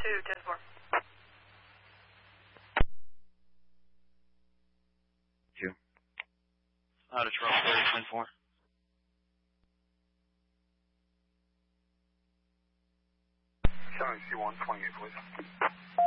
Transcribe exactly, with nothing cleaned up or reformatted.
two, ten four. Two. Out of Trump, thirty, ten four. Showing C one, twenty-eight, please.